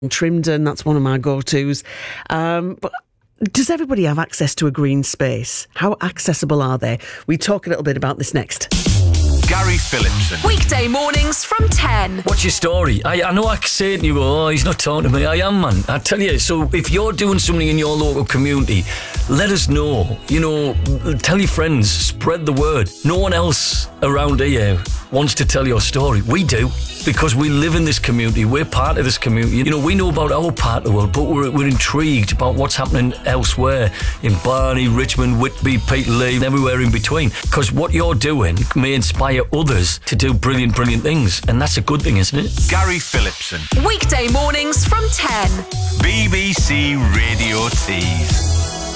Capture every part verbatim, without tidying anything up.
Trimdon, that's one of my go-tos. Um, but does everybody have access to a green space? How accessible are they? We talk a little bit about this next. Gary Phillipson. Weekday mornings from ten. What's your story? I, I know I can say it and you go, oh, he's not talking to me. I am, man. I tell you, so if you're doing something in your local community, let us know. You know, tell your friends, spread the word. No one else around here wants to tell your story. We do, because we live in this community. We're part of this community. You know, we know about our part of the world, but we're, we're intrigued about what's happening elsewhere in Barney, Richmond, Whitby, Peterlee, and everywhere in between. Because what you're doing may inspire others to do brilliant, brilliant things. And that's a good thing, isn't it? Gary Phillipson. Weekday mornings from ten. B B C Radio Tees.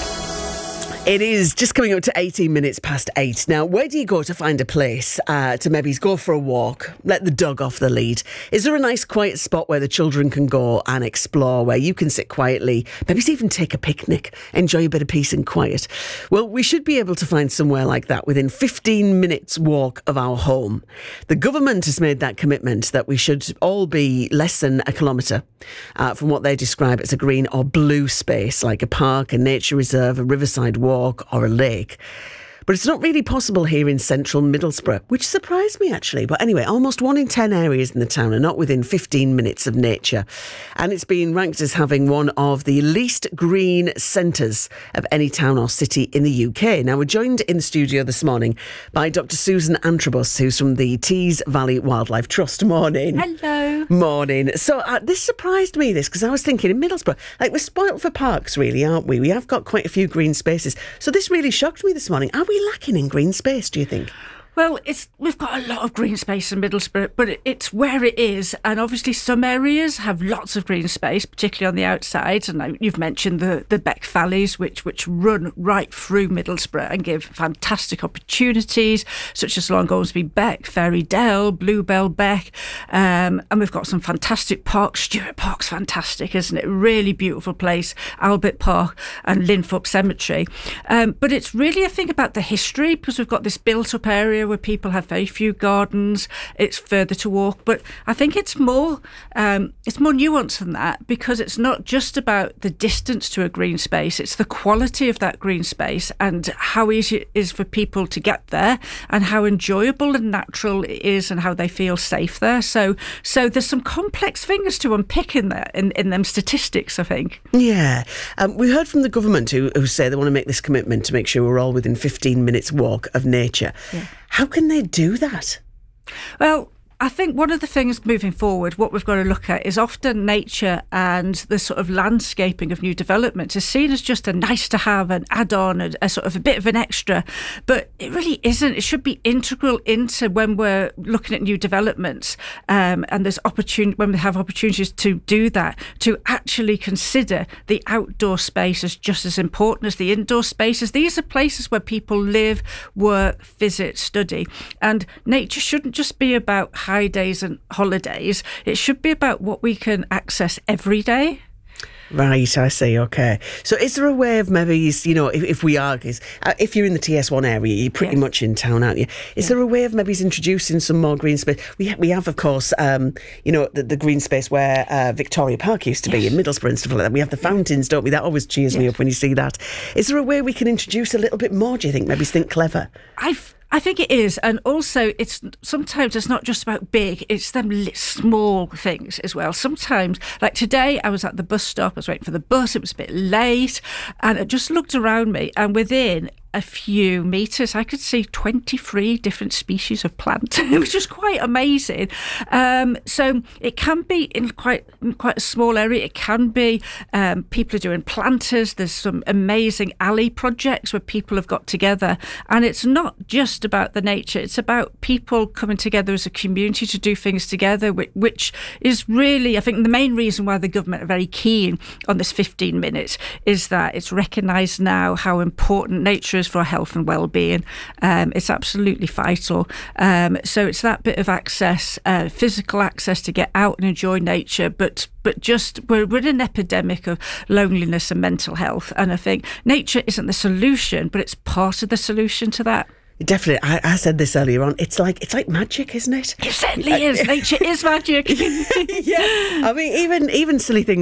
It is just coming up to eighteen minutes past eight. Now, where do you go to find a place uh, to maybe go for a walk, let the dog off the lead? Is there a nice quiet spot where the children can go and explore, where you can sit quietly, maybe even take a picnic, enjoy a bit of peace and quiet? Well, we should be able to find somewhere like that within fifteen minutes walk of our home. The government has made that commitment that we should all be less than a kilometre uh, from what they describe as a green or blue space, like a park, a nature reserve, a riverside walk, or a lake. But it's not really possible here in central Middlesbrough, which surprised me actually. But anyway, almost one in ten areas in the town are not within fifteen minutes of nature. And it's been ranked as having one of the least green centres of any town or city in the U K. Now, we're joined in the studio this morning by Doctor Susan Antrobus, who's from the Tees Valley Wildlife Trust. Morning. Hello. Morning. So uh, this surprised me, this, because I was thinking in Middlesbrough, like, we're spoilt for parks, really, aren't we? We have got quite a few green spaces. So this really shocked me this morning. Are we lacking in green space, do you think? Well, it's we've got a lot of green space in Middlesbrough, but it's where it is. And obviously some areas have lots of green space, particularly on the outside. And you've mentioned the, the Beck Valleys, which which run right through Middlesbrough and give fantastic opportunities, such as Long Ormsby Beck, Fairy Dell, Bluebell Beck. Um, and we've got some fantastic parks. Stuart Park's fantastic, isn't it? Really beautiful place. Albert Park and Linthorpe Cemetery. Um, but it's really a thing about the history, because we've got this built-up area where people have very few gardens. It's further to walk, but I think it's more um, it's more nuanced than that, because it's not just about the distance to a green space, it's the quality of that green space and how easy it is for people to get there and how enjoyable and natural it is and how they feel safe there. So so there's some complex things to unpick in there, in, in them statistics, I think. Yeah. Um, we heard from the government who, who say they want to make this commitment to make sure we're all within fifteen minutes walk of nature. Yeah. How can they do that? Well, I think one of the things moving forward, what we've got to look at is often nature and the sort of landscaping of new developments is seen as just a nice to have, an add-on, a, a sort of a bit of an extra, but it really isn't. It should be integral into when we're looking at new developments, um, and there's opportunity when we have opportunities to do that, to actually consider the outdoor space as just as important as the indoor spaces. These are places where people live, work, visit, study, and nature shouldn't just be about high days and holidays. It should be about what we can access every day. Right, I see, OK. So is there a way of maybe, you know, if, if we are, if you're in the T S one area, you're pretty yeah. much in town, aren't you? Is yeah. there a way of maybe introducing some more green space? We, ha- we have, of course, um, you know, the, the green space where uh, Victoria Park used to yes. be in Middlesbrough and stuff like that. We have the fountains, don't we? That always cheers yes. me up when you see that. Is there a way we can introduce a little bit more, do you think? Maybe think clever? I've I think it is, and also it's sometimes it's not just about big, it's them small things as well. Sometimes, like today, I was at the bus stop, I was waiting for the bus, it was a bit late, and I just looked around me, and within a few metres, I could see twenty-three different species of plant, which is quite amazing. Um, so it can be in quite in quite a small area. It can be um, people are doing planters. There's some amazing alley projects where people have got together, and it's not just about the nature. It's about people coming together as a community to do things together, which, which is really, I think, the main reason why the government are very keen on this fifteen minutes is that it's recognised now how important nature is for our health and well-being. Um, it's absolutely vital. Um, so it's that bit of access, uh, physical access to get out and enjoy nature, but but just we're, we're in an epidemic of loneliness and mental health, and I think nature isn't the solution, but it's part of the solution to that. Definitely. I, I said this earlier on. It's like it's like magic, isn't it? It certainly is. Nature is magic. Yeah. I mean, even even silly things